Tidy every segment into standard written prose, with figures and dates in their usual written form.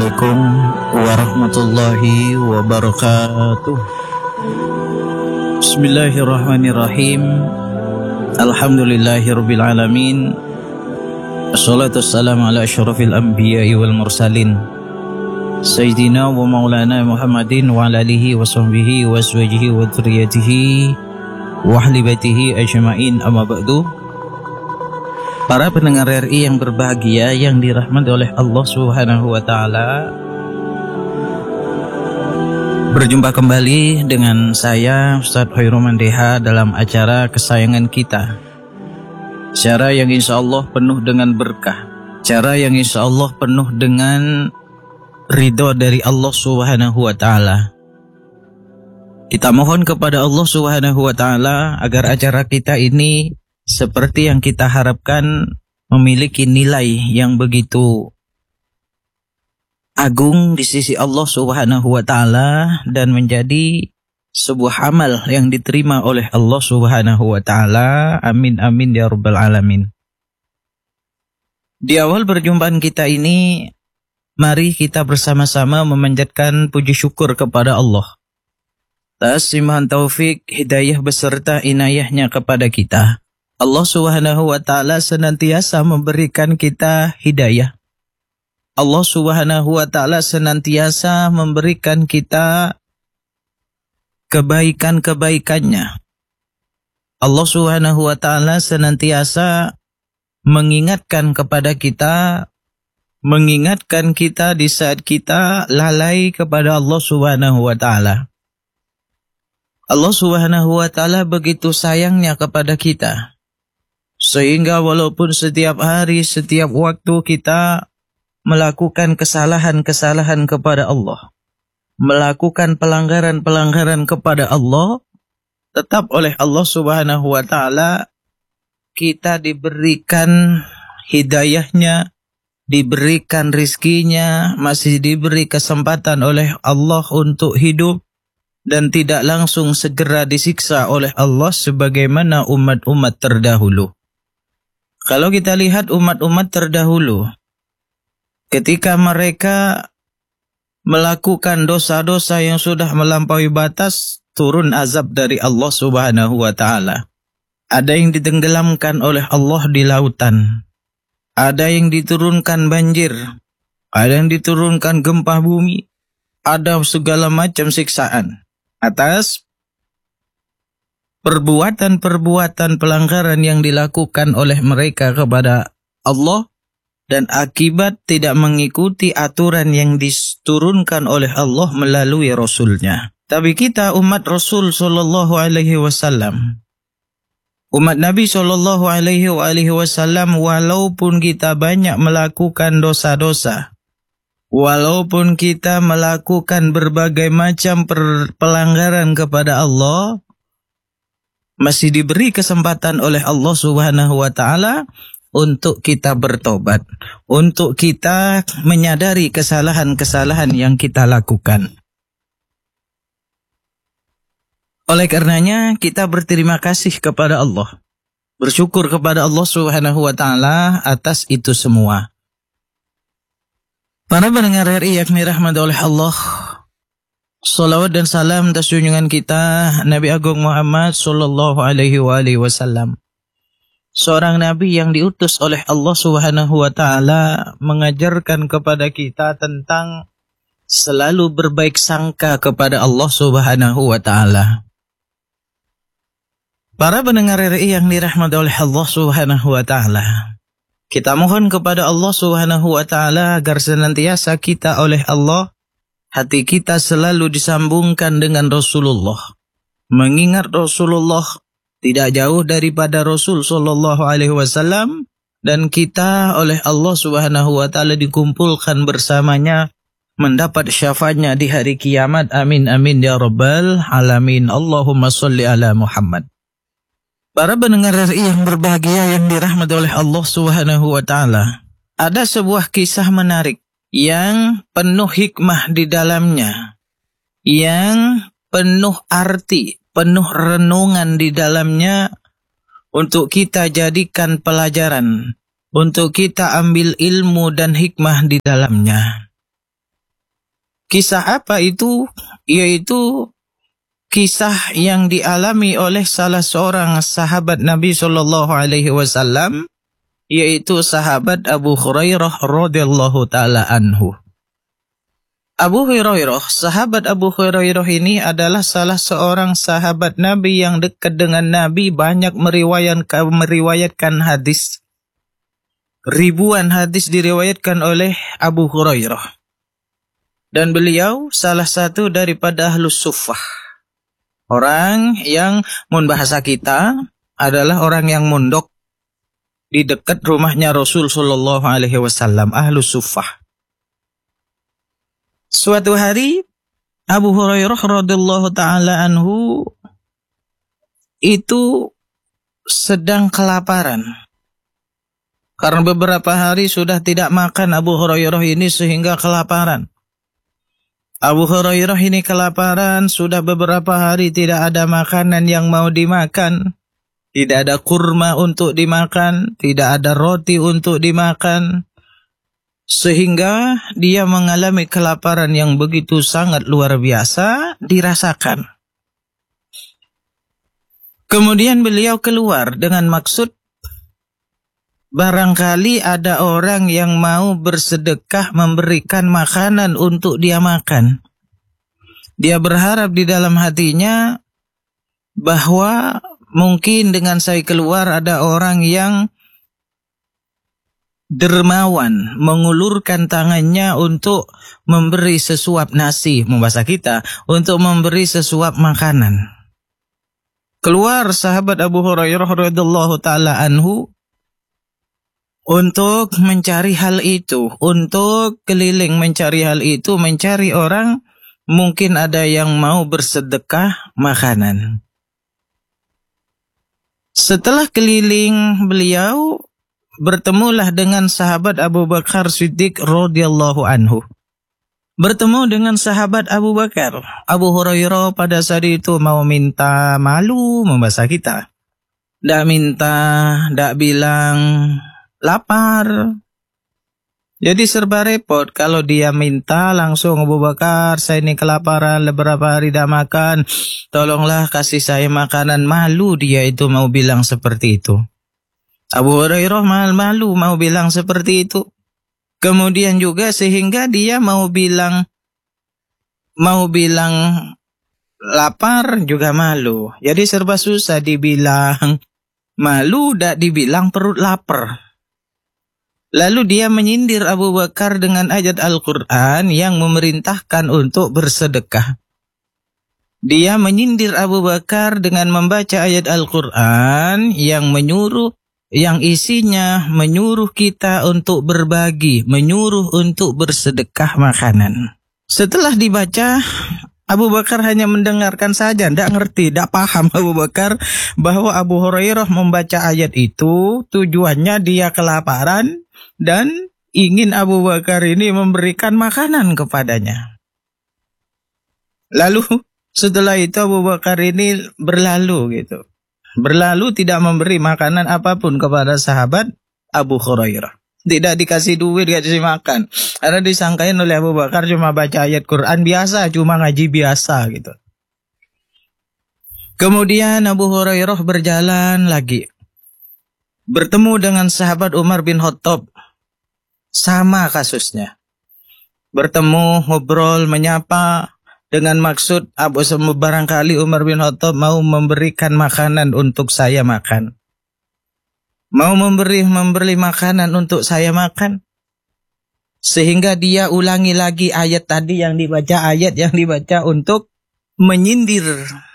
Assalamualaikum warahmatullahi wabarakatuh. Bismillahirrahmanirrahim. Alhamdulillahirabbil alamin. Assalatu wassalamu ala asyrafil anbiya'i wal mursalin Sayyidina wa maulana Muhammadin wa ala alihi wa sahbihi wa azwajihi wa dzurriyyatihi wa ahli baitihi ajma'in, amma ba'du. Para pendengar RI yang berbahagia, yang dirahmati oleh Allah Subhanahu wa taala, berjumpa kembali dengan saya Ustadz Khairul Mandeha dalam acara kesayangan kita. Acara yang insya Allah penuh dengan berkah, acara yang insya Allah penuh dengan ridho dari Allah Subhanahu wa taala. Kita mohon kepada Allah Subhanahu wa taala agar acara kita ini seperti yang kita harapkan, memiliki nilai yang begitu agung di sisi Allah Subhanahu wa taala dan menjadi sebuah amal yang diterima oleh Allah Subhanahu wa taala. Amin amin ya rabbal alamin. Di awal perjumpaan kita ini, mari kita bersama-sama memanjatkan puji syukur kepada Allah atas limpahan taufik, hidayah beserta inayahnya kepada kita. Allah Subhanahu wa taala senantiasa memberikan kita hidayah. Allah Subhanahu wa taala senantiasa memberikan kita kebaikan-kebaikannya. Allah Subhanahu wa taala senantiasa mengingatkan kepada kita, mengingatkan kita di saat kita lalai kepada Allah Subhanahu wa taala. Allah Subhanahu wa taala begitu sayangnya kepada kita, sehingga walaupun setiap hari, setiap waktu kita melakukan kesalahan-kesalahan kepada Allah, melakukan pelanggaran-pelanggaran kepada Allah, tetap oleh Allah Subhanahu wa taala kita diberikan hidayahnya, diberikan rizkinya, masih diberi kesempatan oleh Allah untuk hidup, dan tidak langsung segera disiksa oleh Allah sebagaimana umat-umat terdahulu. Kalau kita lihat umat-umat terdahulu, ketika mereka melakukan dosa-dosa yang sudah melampaui batas, turun azab dari Allah Subhanahu wa taala. Ada yang ditenggelamkan oleh Allah di lautan, ada yang diturunkan banjir, ada yang diturunkan gempa bumi, ada segala macam siksaan atas perbuatan-perbuatan pelanggaran yang dilakukan oleh mereka kepada Allah dan akibat tidak mengikuti aturan yang diturunkan oleh Allah melalui Rasulnya. Tapi kita umat Rasul sallallahu alaihi wasallam, umat Nabi sallallahu alaihi wasallam, walaupun kita banyak melakukan dosa-dosa, walaupun kita melakukan berbagai macam pelanggaran kepada Allah, masih diberi kesempatan oleh Allah Subhanahu wa taala untuk kita bertobat, untuk kita menyadari kesalahan-kesalahan yang kita lakukan. Oleh karenanya kita berterima kasih kepada Allah, bersyukur kepada Allah Subhanahu wa taala atas itu semua. Para pendengar RI yang dirahmati oleh Allah, salawat dan salam atas junjungan kita Nabi Agung Muhammad sallallahu alaihi wasallam, seorang nabi yang diutus oleh Allah Subhanahu wa taala mengajarkan kepada kita tentang selalu berbaik sangka kepada Allah Subhanahu wa taala. Para pendengar RI yang dirahmati oleh Allah Subhanahu wa taala, kita mohon kepada Allah Subhanahu wa taala agar senantiasa kita oleh Allah, hati kita selalu disambungkan dengan Rasulullah. Mengingat Rasulullah tidak jauh daripada Rasul sallallahu alaihi wasallam, dan kita oleh Allah Subhanahu wa taala dikumpulkan bersamanya mendapat syafaatnya di hari kiamat. Amin amin ya rabbal alamin. Allahumma sholli ala Muhammad. Para pendengar RI yang berbahagia, yang dirahmati oleh Allah Subhanahu wa taala, ada sebuah kisah menarik yang penuh hikmah di dalamnya, yang penuh arti, penuh renungan di dalamnya, untuk kita jadikan pelajaran, untuk kita ambil ilmu dan hikmah di dalamnya. Kisah apa itu? Yaitu kisah yang dialami oleh salah seorang sahabat Nabi Shallallahu Alaihi Wasallam, yaitu sahabat Abu Hurairah radhiyallahu taala anhu. Abu Hurairah, sahabat Abu Hurairah ini adalah salah seorang sahabat Nabi yang dekat dengan Nabi, banyak meriwayatkan hadis. Ribuan hadis diriwayatkan oleh Abu Hurairah. Dan beliau salah satu daripada Ahlus Suffah. Orang yang mun bahasa kita adalah orang yang mondok di dekat rumahnya Rasul sallallahu alaihi wasallam, Ahlus Suffah. Suatu hari Abu Hurairah radhiyallahu taala anhu itu sedang kelaparan. Karena beberapa hari sudah tidak makan Abu Hurairah ini sehingga kelaparan. Abu Hurairah ini kelaparan, sudah beberapa hari tidak ada makanan yang mau dimakan. Tidak ada kurma untuk dimakan, tidak ada roti untuk dimakan. Sehingga dia mengalami kelaparan yang begitu sangat luar biasa dirasakan. Kemudian beliau keluar dengan maksud barangkali ada orang yang mau bersedekah memberikan makanan untuk dia makan. Dia berharap di dalam hatinya bahwa mungkin dengan saya keluar ada orang yang dermawan mengulurkan tangannya untuk memberi sesuap nasi, bahasa kita, untuk memberi sesuap makanan. Keluar sahabat Abu Hurairah radhiyallahu taala anhu untuk mencari hal itu, untuk keliling mencari hal itu, mencari orang mungkin ada yang mau bersedekah makanan. Setelah keliling beliau bertemulah dengan sahabat Abu Bakar Siddiq radhiyallahu anhu. Bertemu dengan sahabat Abu Bakar. Abu Hurairah pada saat itu mau minta malu, membahasa kita. Ndak minta, ndak bilang lapar. Jadi serba repot. Kalau dia minta langsung, Abu Bakar, saya ini kelaparan, beberapa hari tidak makan. Tolonglah kasih saya makanan. Malu dia itu mau bilang seperti itu. Abu Hurairah malu mau bilang seperti itu. Kemudian juga sehingga dia mau bilang lapar juga malu. Jadi serba susah, dibilang malu, tak dibilang perut lapar. Lalu dia menyindir Abu Bakar dengan ayat Al-Quran yang memerintahkan untuk bersedekah. Dia menyindir Abu Bakar dengan membaca ayat Al-Quran yang isinya menyuruh kita untuk berbagi, menyuruh untuk bersedekah makanan. Setelah dibaca, Abu Bakar hanya mendengarkan saja, tidak ngerti, tidak paham Abu Bakar bahwa Abu Hurairah membaca ayat itu tujuannya dia kelaparan dan ingin Abu Bakar ini memberikan makanan kepadanya. Lalu setelah itu Abu Bakar ini berlalu gitu. Berlalu tidak memberi makanan apapun kepada sahabat Abu Hurairah. Tidak dikasih duit, dikasih makan. Karena disangkain oleh Abu Bakar cuma baca ayat Quran biasa, cuma ngaji biasa gitu. Kemudian Abu Hurairah berjalan lagi. Bertemu dengan sahabat Umar bin Khattab. Sama kasusnya. Bertemu, ngobrol, menyapa. Dengan maksud barangkali Umar bin Khattab mau memberikan makanan untuk saya makan. Mau memberi makanan untuk saya makan. Sehingga dia ulangi lagi ayat tadi yang dibaca, untuk menyindir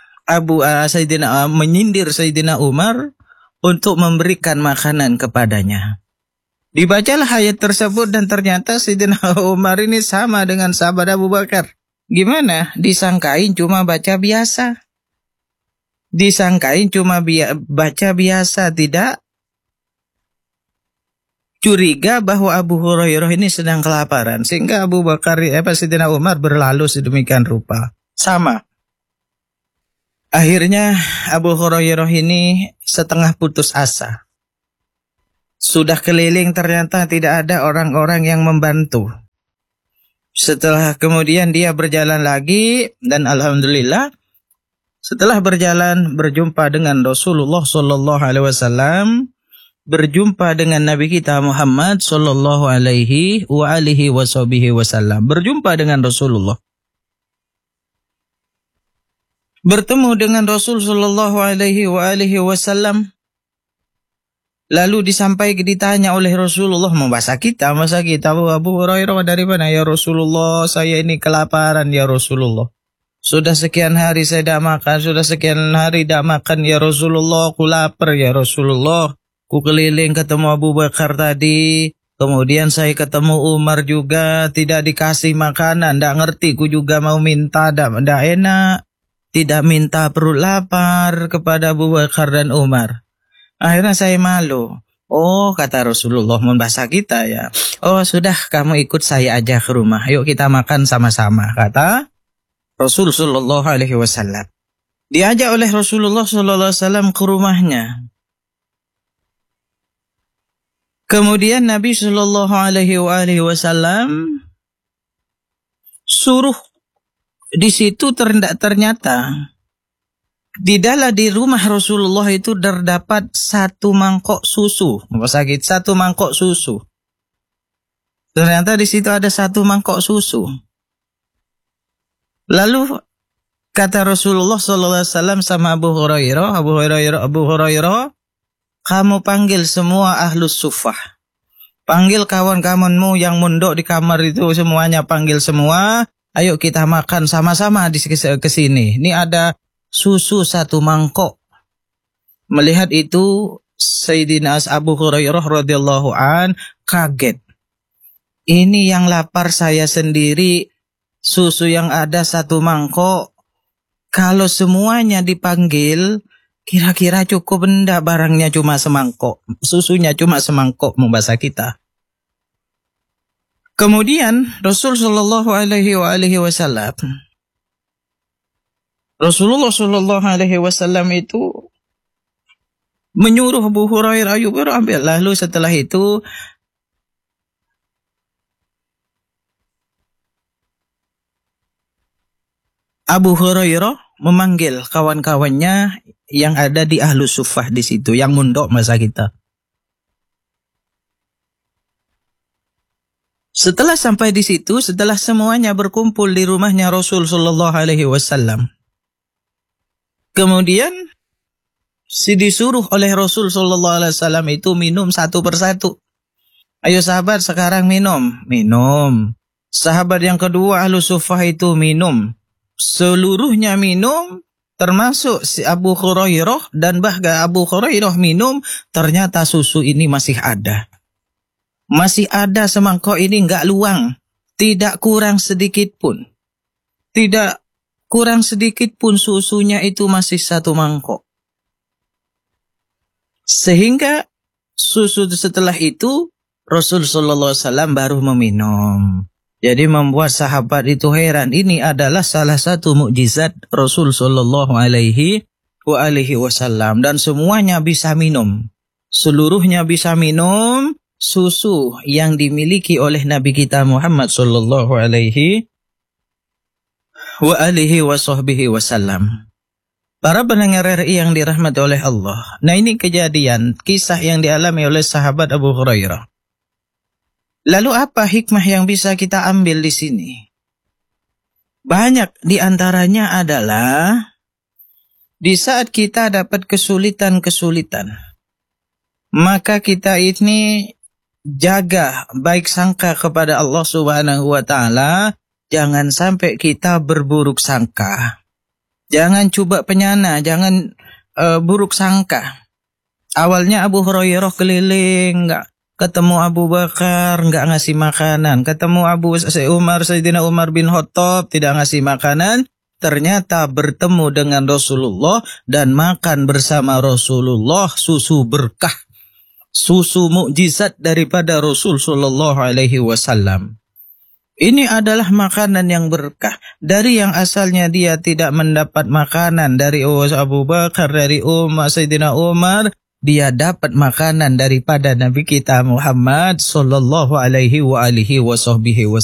Sayyidina Umar untuk memberikan makanan kepadanya. Dibacalah ayat tersebut dan ternyata Sayyidina Umar ini sama dengan sahabat Abu Bakar. Gimana? Disangkain cuma baca biasa. Baca biasa, tidak curiga bahwa Abu Hurairah ini sedang kelaparan. Sehingga Abu Bakar, Sayyidina Umar berlalu sedemikian rupa. Sama. Akhirnya Abu Hurairah ini setengah putus asa. Sudah keliling ternyata tidak ada orang-orang yang membantu. Setelah kemudian dia berjalan lagi, dan alhamdulillah setelah berjalan berjumpa dengan Rasulullah sallallahu alaihi wasallam, berjumpa dengan Nabi kita Muhammad sallallahu alaihi wa alihi wasallam, berjumpa dengan Rasulullah. Bertemu dengan Rasul sallallahu alaihi wa alihi wasallam. Lalu ditanya oleh Rasulullah, masa kita Abu Hurairah, dari mana ya Rasulullah? Saya ini kelaparan ya Rasulullah. Sudah sekian hari saya tidak makan, ya Rasulullah. Aku lapar ya Rasulullah. Ku keliling ketemu Abu Bakar tadi, kemudian saya ketemu Umar juga, tidak dikasih makanan, tidak ngerti. Ku juga mau minta, tidak enak. Tidak minta, perut lapar kepada Abu Bakar dan Umar. Akhirnya saya malu. Oh, kata Rasulullah, membahasa kita ya. Oh, sudah, kamu ikut saya aja ke rumah. Yuk kita makan sama-sama, kata Rasul sallallahu alaihi wasallam. Diajak oleh Rasulullah sallallahu alaihi wasallam ke rumahnya. Kemudian Nabi sallallahu alaihi wasallam suruh di situ, ternyata di rumah Rasulullah itu terdapat satu mangkok susu. Satu mangkok susu. Ternyata di situ ada satu mangkok susu. Lalu kata Rasulullah sallallahu alaihi wasallam sama Abu Hurairah, kamu panggil semua ahlus suffah. Panggil kawan-kawanmu yang mondok di kamar itu, semuanya panggil semua. Ayo kita makan sama-sama di kesini. Ini ada susu satu mangkok. Melihat itu Sayyidina Abu Hurairah radhiyallahu an kaget. Ini yang lapar saya sendiri, susu yang ada satu mangkok. Kalau semuanya dipanggil, kira-kira cukup enggak? Barangnya cuma semangkok, susunya cuma semangkok, membahasa kita. Kemudian Rasul sallallahu alaihi wasallam, Rasulullah sallallahu alaihi wasallam itu menyuruh Abu Hurairah, ayo ambil. Lalu setelah itu Abu Hurairah memanggil kawan-kawannya yang ada di Ahlus Suffah di situ, yang mondok masa kita. Setelah sampai di situ, setelah semuanya berkumpul di rumahnya Rasul sallallahu alaihi wasallam, kemudian disuruh oleh Rasul sallallahu alaihi wasallam itu minum satu persatu. Ayo sahabat, sekarang minum. Sahabat yang kedua Ahlus Suffah itu minum. Seluruhnya minum, termasuk si Abu Hurairah, dan bahkan Abu Hurairah minum, ternyata susu ini masih ada. Masih ada semangkok ini, enggak luang. Tidak kurang sedikit pun. Tidak kurang sedikit pun, susunya itu masih satu mangkok. Sehingga susu setelah itu Rasul sallallahu alaihi wasallam baru meminum. Jadi membuat sahabat itu heran. Ini adalah salah satu mukjizat Rasul sallallahu alaihi wasallam, dan semuanya bisa minum. Seluruhnya bisa minum susu yang dimiliki oleh Nabi kita Muhammad sallallahu alaihi wasallam. Para pendengar RI yang dirahmati oleh Allah. Nah, ini kejadian, kisah yang dialami oleh sahabat Abu Hurairah. Lalu apa hikmah yang bisa kita ambil di sini? Banyak di antaranya adalah di saat kita dapat kesulitan-kesulitan, maka kita ini jaga baik sangka kepada Allah Subhanahu wa taala, jangan sampai kita berburuk sangka. Jangan coba penyana, jangan buruk sangka. Awalnya Abu Hurairah keliling, enggak ketemu Abu Bakar, enggak ngasih makanan. Ketemu Sayyidina Umar bin Khattab, tidak ngasih makanan. Ternyata bertemu dengan Rasulullah dan makan bersama Rasulullah susu berkah, susu mukjizat daripada Rasul sallallahu alaihi wasallam. Ini adalah makanan yang berkah. Dari yang asalnya dia tidak mendapat makanan dari Abu Bakar, dari Sayyidina Umar, dia dapat makanan daripada Nabi kita Muhammad sallallahu alaihi wasallam.